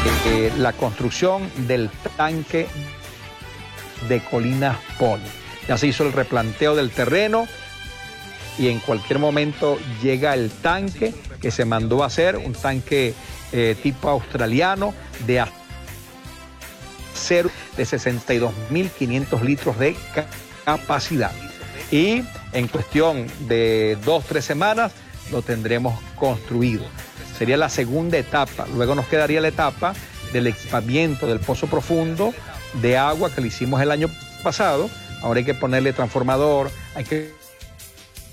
la construcción del tanque de Colinas Poli. Ya se hizo el replanteo del terreno y en cualquier momento llega el tanque que se mandó a hacer, un tanque tipo australiano de acero de 62.500 litros de capacidad. Y en cuestión de 2-3 semanas lo tendremos construido. Sería la segunda etapa. Luego nos quedaría la etapa del equipamiento del pozo profundo de agua que le hicimos el año pasado. Ahora hay que ponerle transformador, hay que